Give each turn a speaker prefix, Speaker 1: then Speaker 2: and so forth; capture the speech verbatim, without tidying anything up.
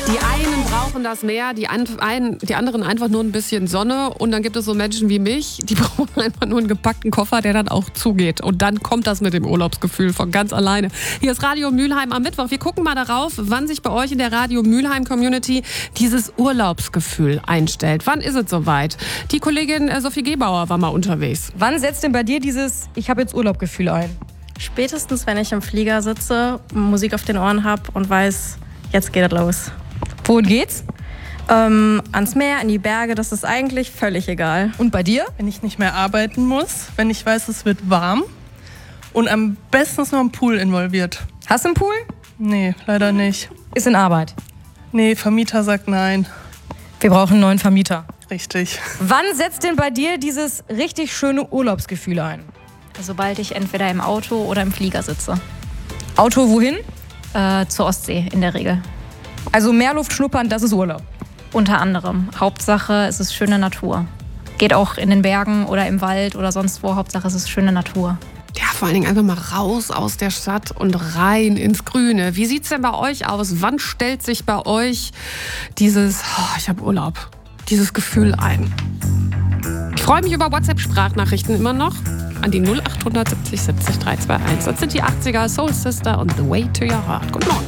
Speaker 1: Die einen brauchen das Meer, die, an, ein, die anderen einfach nur ein bisschen Sonne. Und dann gibt es so Menschen wie mich, die brauchen einfach nur einen gepackten Koffer, der dann auch zugeht. Und dann kommt das mit dem Urlaubsgefühl von ganz alleine. Hier ist Radio Mülheim am Mittwoch. Wir gucken mal darauf, wann sich bei euch in der Radio Mülheim Community dieses Urlaubsgefühl einstellt. Wann ist es soweit? Die Kollegin Sophie Gebauer war mal unterwegs.
Speaker 2: Wann setzt denn bei dir dieses Ich habe jetzt Urlaubgefühl ein?
Speaker 3: Spätestens, wenn ich im Flieger sitze, Musik auf den Ohren habe und weiß, jetzt geht es los.
Speaker 2: Wohin geht's?
Speaker 3: Ähm, ans Meer, in die Berge, das ist eigentlich völlig egal.
Speaker 2: Und bei dir?
Speaker 4: Wenn ich nicht mehr arbeiten muss, wenn ich weiß, es wird warm und am besten ist noch ein Pool involviert.
Speaker 2: Hast du einen Pool?
Speaker 4: Nee, leider nicht.
Speaker 2: Ist in Arbeit.
Speaker 4: Nee, Vermieter sagt nein.
Speaker 2: Wir brauchen einen neuen Vermieter.
Speaker 4: Richtig.
Speaker 2: Wann setzt denn bei dir dieses richtig schöne Urlaubsgefühl ein?
Speaker 5: Sobald ich entweder im Auto oder im Flieger sitze.
Speaker 2: Auto wohin?
Speaker 5: Äh, zur Ostsee in der Regel.
Speaker 2: Also Meerluft schnuppern, das ist Urlaub.
Speaker 5: Unter anderem. Hauptsache, es ist schöne Natur. Geht auch in den Bergen oder im Wald oder sonst wo. Hauptsache, es ist schöne Natur.
Speaker 1: Ja, vor allen Dingen einfach mal raus aus der Stadt und rein ins Grüne. Wie sieht's denn bei euch aus? Wann stellt sich bei euch dieses, oh, ich habe Urlaub, dieses Gefühl ein? Ich freue mich über WhatsApp-Sprachnachrichten immer noch an die null acht siebzig siebzig drei zwei eins. Das sind die achtziger Soul Sister und The Way to Your Heart. Guten Morgen.